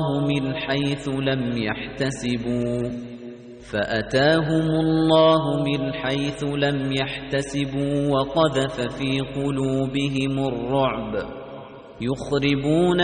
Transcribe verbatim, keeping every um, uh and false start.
اللَّهُ مِنْ حَيْثُ لَمْ يَحْتَسِبُوا فَأَتَاهُمُ اللَّهُ مِنْ حَيْثُ لَمْ يَحْتَسِبُوا وَقَذَفَ فِي قُلُوبِهِمُ الرُّعْبَ يُخْرِبُونَ